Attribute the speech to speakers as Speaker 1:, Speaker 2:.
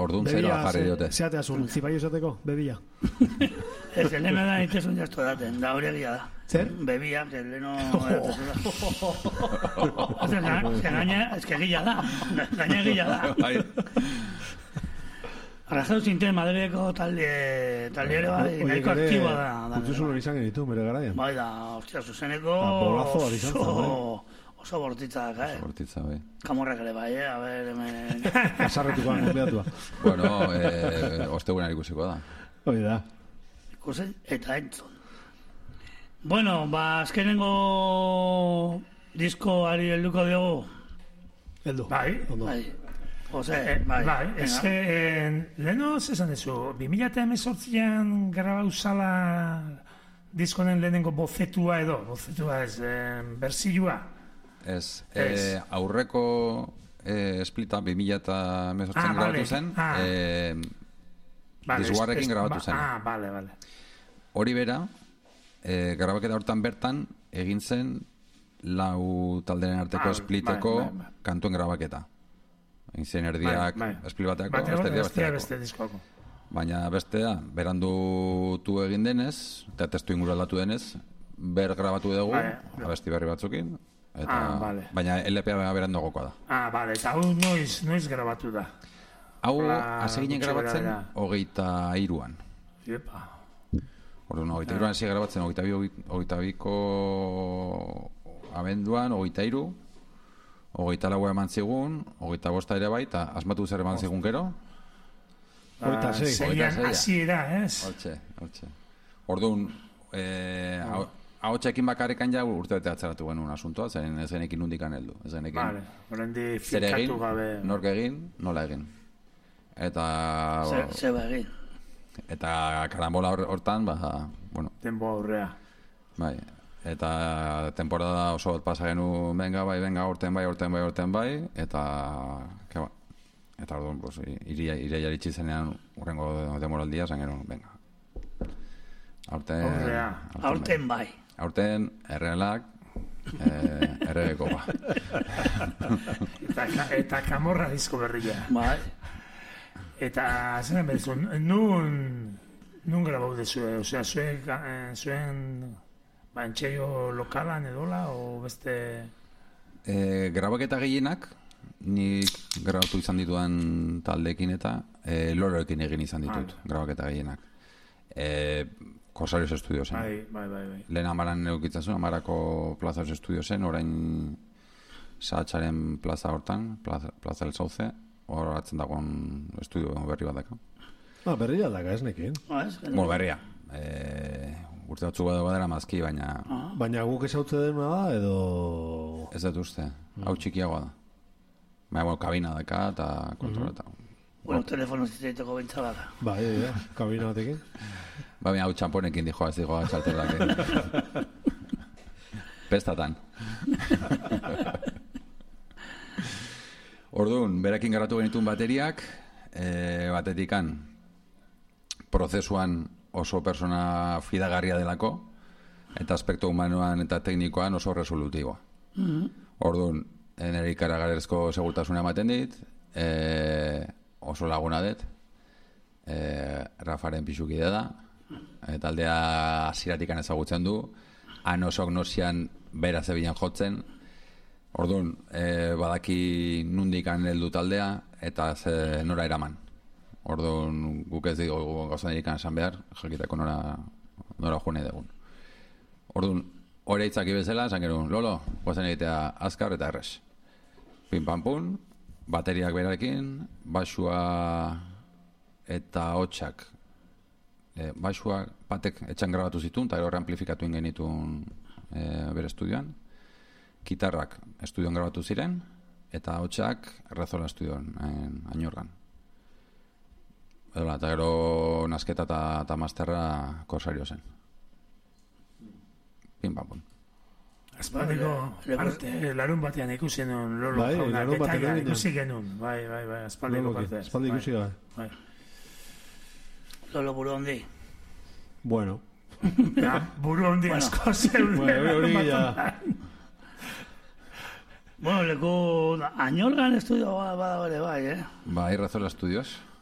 Speaker 1: orduan zeroa jarri diote.
Speaker 2: Zeatea zuen, zipaio esateko, bebia.
Speaker 3: Ez, leheno da itezun jaztu daten, da hori egia da.
Speaker 2: Zer?
Speaker 3: Bebia, que leheno... Ez que gila da, gaina gila da. Arrazau zinten Madrideko talde ere bai, nahiko aktiboa da.
Speaker 2: Kultuzun hori izan genitu, bere garaian.
Speaker 3: Bai da, ostia, zuzeneko oso bortitzak,
Speaker 1: Bortitza, bai.
Speaker 3: Kamorrak ere bai, a ber, hemen...
Speaker 2: Azarretukoan konbiatua.
Speaker 1: Bueno, ostegunan ikusiko da.
Speaker 2: Hori da.
Speaker 3: Ikusen eta entzun. Bueno, azkenengo diskoari helduko diogu.
Speaker 2: Heldu.
Speaker 4: Bai.
Speaker 3: Bai. Bai,
Speaker 4: ez leheno zesan dezu, 2018an grabauzala diskonen lehenengo bofetua ez, berzilua.
Speaker 1: Ez, aurreko esplita 2018an grabatu zen, dizguarrekin grabatu zen.
Speaker 4: Bale.
Speaker 1: Hori bera, grabaketa hortan bertan, egin zen 4 talderen arteko espliteko kantuen grabaketa. Egin zen erdiak esplit bateako,
Speaker 4: beste diskoako.
Speaker 1: Baina bestea, berandutu egin denez, eta testu inguru aldatu denez, grabatu dugu, abesti berri batzukin, baina LP-a beranduagokoa da.
Speaker 4: Bale, eta hau noiz grabatu da?
Speaker 1: Hau, hasi ginen grabatzen, 23an.
Speaker 4: Iepa.
Speaker 1: Orduan, 23an hasi grabatzen, 22ko abenduan, 23, 24 eman zigun, 25 ere bai, eta asmatu zer eman zigun gero.
Speaker 4: 26an hasiera, ez?
Speaker 1: Hortxe. Orduan, ahotxekin bakarrikan ja urte bete atzeratu genuen asuntoa, ez genekin nundikan heldu. Zer egin, nork egin, nola egin. Eta...
Speaker 3: Zeba egin.
Speaker 1: Eta karambola hortan, bueno...
Speaker 4: Tempo aurrea.
Speaker 1: Bai. Eta temporada oso bat pasa genu, venga, orten bai, eta orduan, pues, iria jaritsi zenean urrengo demoraldia, zan genuen, venga.
Speaker 3: Aurten bai.
Speaker 1: Aurten, errealak, erregeko ba.
Speaker 4: Eta kamorra disko berria.
Speaker 3: Bai.
Speaker 4: Eta, zenen bezu, nun grabau dezu, osea, zuen... Bantxeio lokalan edola, o beste...
Speaker 1: Grabaketa gehienak, nik grabatu izan dituan taldeekin eta loroekin egin izan ditut, grabaketa gehienak. Corsarios Estudio zen.
Speaker 4: Bai.
Speaker 1: Lehen Amaran eukitzen zuen, Amarako Plaza Estudio zen, orain Sahatxaren plaza hortan, Plaza del Sauce, hor atzen dagoen estudio berri bat daka.
Speaker 2: Berria daka ez nekin.
Speaker 1: Bueno, berria. Urte batzuk badera mazki, baina...
Speaker 2: Baina guk esautze dena da, edo...
Speaker 1: Ez dut uste, hau txikiagoa da. Baina, bueno, kabina daka eta kontroleta.
Speaker 3: Bueno, telefono zitzaiteko bentsala da.
Speaker 2: Bai, kabina batekin.
Speaker 1: Baina, hau txamponekin dijoa, ez dijoa txalterdakin. Pestatan. Orduan, berakin garatu genituen bateriak, batetikan, prozesuan oso persona fidagarria delako, eta aspektu humanoan eta teknikoan oso resolutiboa. Orduan, nire ikaragarrezko segurtasuna ematen dit, oso laguna dut, Rafaren pixukidea da, eta aldea hasieratikan ezagutzen du, han osok nosian bera zebilan jotzen, orduan, badaki nundikan heldu taldea, eta nora eraman. Orduan, guk ez dugu gauzan erikan esan behar, jakiteko nora june dugun. Orduan, hori eitzaki bezala, esan genuen, Lolo, guazen egitea azkar eta errez. Pin-pam-pun, bateriak berarekin, basua eta hotxak. Basua batek etxan grabatu zituen, eta horre amplifikatu ingenituen bere estudioan. Kitarrak estudioan grabatu ziren, eta hotxak Rezola estudioan, Añorgan. Eta gero nasketa eta masterra Corsario zen. Pin-pam-pun.
Speaker 4: Azpadiko, larun batean ikusi genuen Lolo jauna, detaila ikusi genuen. Bai, azpadiko parte.
Speaker 2: Azpaldi ikusi
Speaker 4: bai.
Speaker 3: Lolo buru hondi.
Speaker 2: Bueno.
Speaker 4: Buru hondi asko zeuden.
Speaker 2: Hori ya...
Speaker 3: Bueno, leku Añorgan estudio bada ere bai,
Speaker 1: Bai, Rezola Estudios.